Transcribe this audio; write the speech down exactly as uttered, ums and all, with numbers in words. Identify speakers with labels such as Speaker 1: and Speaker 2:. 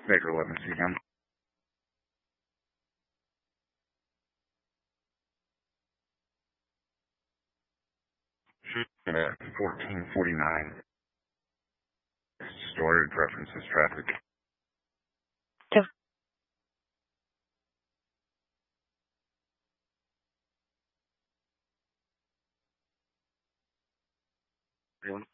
Speaker 1: Baker eleven C M. At fourteen forty-nine. Storage references traffic. Everyone.